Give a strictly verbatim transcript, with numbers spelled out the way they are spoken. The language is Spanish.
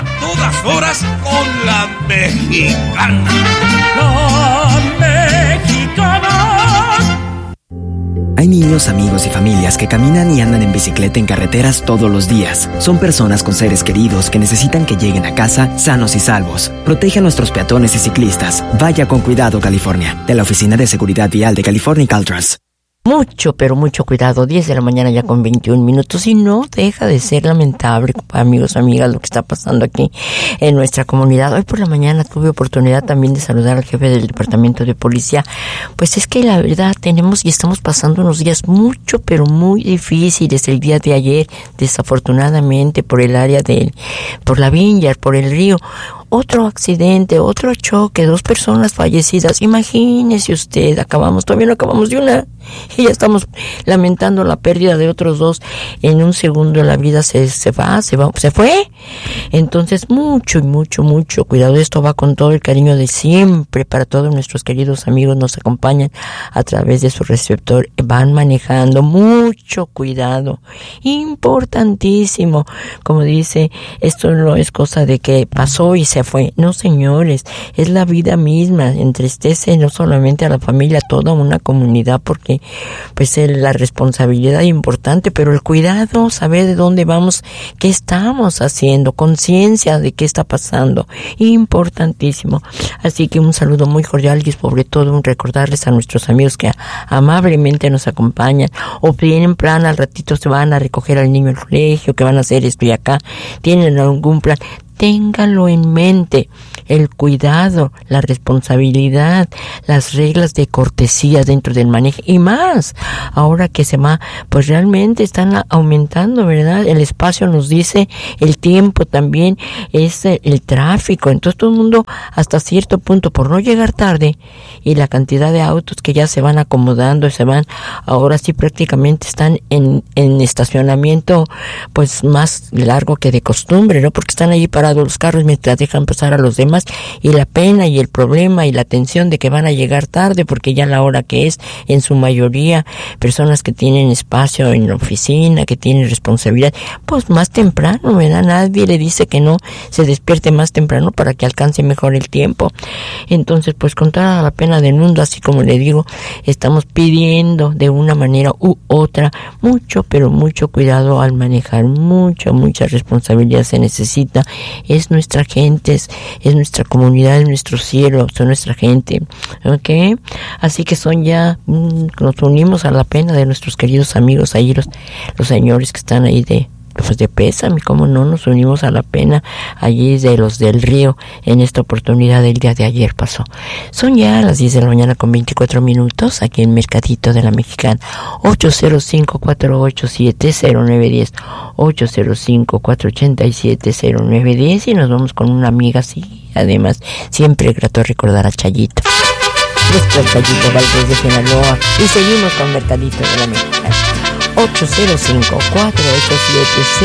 a todas horas con la Mexicana. La Mexicana. Hay niños, amigos y familias que caminan y andan en bicicleta en carreteras todos los días. Son personas con seres queridos que necesitan que lleguen a casa sanos y salvos. Protege a nuestros peatones y ciclistas. Vaya con cuidado, California. De la Oficina de Seguridad Vial de California y Caltrans. Mucho, pero mucho cuidado. diez de la mañana ya con veintiún minutos y no deja de ser lamentable, amigos, amigas, lo que está pasando aquí en nuestra comunidad. Hoy por la mañana tuve oportunidad también de saludar al jefe del departamento de policía. Pues es que la verdad tenemos y estamos pasando unos días mucho, pero muy difíciles. El día de ayer, desafortunadamente, por el área del, por la Vineyard, por el río, otro accidente, otro choque, dos personas fallecidas. Imagínese usted, acabamos, todavía no acabamos de una y ya estamos lamentando la pérdida de otros dos. En un segundo la vida se, se va, se va, se fue. Entonces, mucho y mucho, mucho cuidado. Esto va con todo el cariño de siempre para todos nuestros queridos amigos. Nos acompañan a través de su receptor. Van manejando, mucho cuidado. Importantísimo. Como dice, esto no es cosa de que pasó y se fue. No, señores, es la vida misma. Entristece no solamente a la familia, a toda una comunidad, porque pues es la responsabilidad importante, pero el cuidado, saber de dónde vamos, qué estamos haciendo, conciencia de qué está pasando, importantísimo. Así que un saludo muy cordial y sobre todo un recordarles a nuestros amigos que amablemente nos acompañan o tienen plan, al ratito se van a recoger al niño al colegio, que van a hacer esto y acá, tienen algún plan. Ténganlo en mente, el cuidado, la responsabilidad, las reglas de cortesía dentro del manejo y más. Ahora que se va, pues realmente están aumentando, ¿verdad? El espacio nos dice, el tiempo también, es el, el tráfico. Entonces todo el mundo hasta cierto punto, por no llegar tarde, y la cantidad de autos que ya se van acomodando, se van, ahora sí prácticamente están en, en estacionamiento pues más largo que de costumbre, ¿no? Porque están allí parados los carros mientras dejan pasar a los demás, y la pena y el problema y la tensión de que van a llegar tarde porque ya la hora que es, en su mayoría personas que tienen espacio en la oficina, que tienen responsabilidad, pues más temprano, ¿verdad? Nadie le dice que no se despierte más temprano para que alcance mejor el tiempo. Entonces, pues con toda la pena del mundo, así como le digo, estamos pidiendo de una manera u otra mucho, pero mucho cuidado al manejar, mucha, mucha responsabilidad se necesita. Es nuestra gente, es, es nuestra comunidad, es nuestro cielo, son nuestra gente, ¿ok? Así que son ya, mmm, nos unimos a la pena de nuestros queridos amigos ahí, los, los señores que están ahí de, pues de pésame, cómo no, nos unimos a la pena allí de los del río en esta oportunidad del día de ayer pasó. Son ya las diez de la mañana con veinticuatro minutos aquí en Mercadito de la Mexicana. Ocho cero cinco, cuatro ocho siete, cero nueve uno cero, ocho cero cinco, cuatro ocho siete, cero nueve uno cero, y nos vamos con una amiga, sí, además siempre grato recordar a Chayito, nuestro Chayito Valdés de Sinaloa, y seguimos con Mercadito de la Mexicana. ocho cero cinco, cuatro ocho siete,